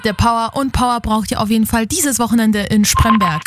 Der Power braucht ihr auf jeden Fall dieses Wochenende in Spremberg.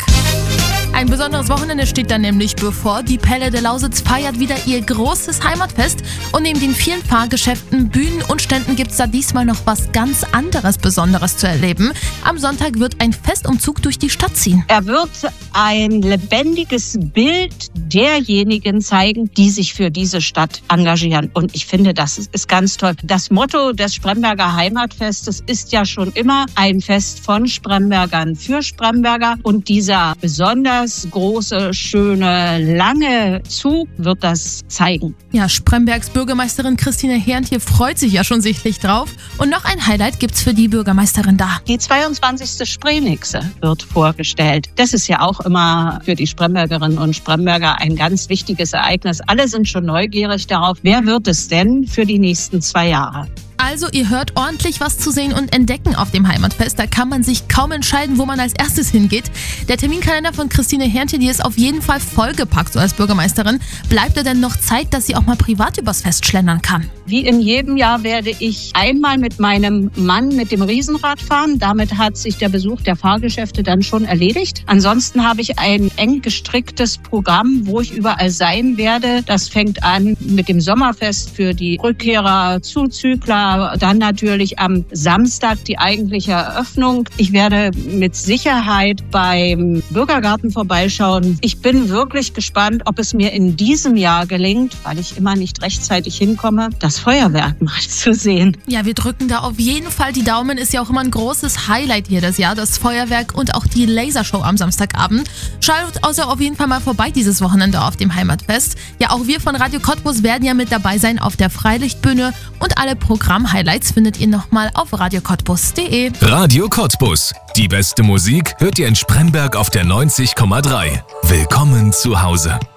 Ein besonderes Wochenende steht dann nämlich bevor. Die Pelle der Lausitz feiert wieder ihr großes Heimatfest. Und neben den vielen Fahrgeschäften, Bühnen und Ständen gibt es da diesmal noch was ganz anderes Besonderes zu erleben. Am Sonntag wird ein Festumzug durch die Stadt ziehen. Er wird ein lebendiges Bild derjenigen zeigen, die sich für diese Stadt engagieren. Und ich finde, das ist ganz toll. Das Motto des Spremberger Heimatfestes ist ja schon immer ein Fest von Sprembergern für Spremberger. Und dieser besonders große, schöne, lange Zug wird das zeigen. Ja, Sprembergs Bürgermeisterin Christine Herrntje freut sich ja schon sichtlich drauf. Und noch ein Highlight gibt's für die Bürgermeisterin da. Die 22. Sprenixe wird vorgestellt. Das ist ja auch immer für die Sprembergerinnen und Spremberger ein ganz wichtiges Ereignis. Alle sind schon neugierig darauf, wer wird es denn für die nächsten 2 Jahre? Also ihr hört ordentlich was zu sehen und entdecken auf dem Heimatfest. Da kann man sich kaum entscheiden, wo man als erstes hingeht. Der Terminkalender von Christine Herrntje, die ist auf jeden Fall vollgepackt, so als Bürgermeisterin. Bleibt da denn noch Zeit, dass sie auch mal privat übers Fest schlendern kann? Wie in jedem Jahr werde ich einmal mit meinem Mann mit dem Riesenrad fahren. Damit hat sich der Besuch der Fahrgeschäfte dann schon erledigt. Ansonsten habe ich ein eng gestricktes Programm, wo ich überall sein werde. Das fängt an mit dem Sommerfest für die Rückkehrer, Zuzügler. Dann natürlich am Samstag die eigentliche Eröffnung. Ich werde mit Sicherheit beim Bürgergarten vorbeischauen. Ich bin wirklich gespannt, ob es mir in diesem Jahr gelingt, weil ich immer nicht rechtzeitig hinkomme, das Feuerwerk mal zu sehen. Ja, wir drücken da auf jeden Fall die Daumen. Ist ja auch immer ein großes Highlight jedes Jahr, das Feuerwerk und auch die Lasershow am Samstagabend. Schaut also auf jeden Fall mal vorbei dieses Wochenende auf dem Heimatfest. Ja, auch wir von Radio Cottbus werden ja mit dabei sein auf der Freilichtbühne und alle Programm-Highlights findet ihr nochmal auf radiocottbus.de. Radio Cottbus. Die beste Musik hört ihr in Spremberg auf der 90,3. Willkommen zu Hause.